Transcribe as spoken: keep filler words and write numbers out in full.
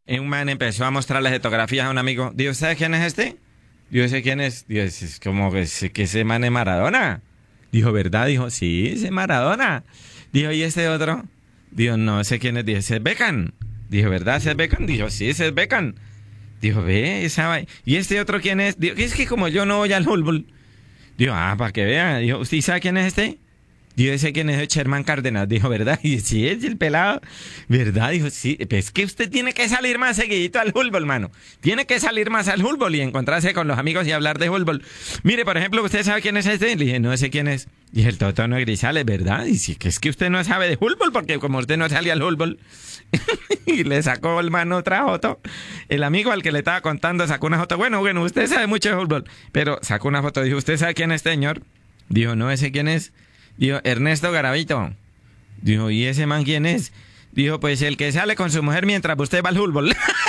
Y un man empezó a mostrar las fotografías a un amigo. Dijo, ¿sabe quién es este? Dijo, ¿ese quién es? Dijo, es como que, que ese man es Maradona. Dijo, ¿verdad? Dijo, sí, ese es Maradona. Dijo, ¿y este otro? Dijo, no sé quién es. Dijo, ese es Beckham. Dijo, ¿verdad? ¿Ese es Beckham? Dijo, sí, ese es Beckham. Dijo, ve, esa va- ¿Y este otro quién es? Dijo, es que como yo no voy al fútbol. Dijo, ah, para que vea. Dijo, ¿usted sabe quién es este? Dijo, ese quién es Sherman Cárdenas. Dijo, ¿verdad? Y sí, es el pelado. ¿Verdad? Dijo, sí. Pues es que usted tiene que salir más seguidito al fútbol, mano. Tiene que salir más al fútbol y encontrarse con los amigos y hablar de fútbol. Mire, por ejemplo, ¿usted sabe quién es este? Le dije, no sé quién es. Y el Totono Grisales, ¿verdad? Y sí, que es que usted no sabe de fútbol porque como usted no sale al fútbol. Y le sacó el mano otra foto. El amigo al que le estaba contando sacó una foto. Bueno, bueno, usted sabe mucho de fútbol. Pero sacó una foto. Dijo, ¿usted sabe quién es este señor? Dijo, no, ¿ese quién es? Dijo, Ernesto Garavito. Dijo, ¿y ese man quién es? Dijo, pues el que sale con su mujer mientras usted va al fútbol.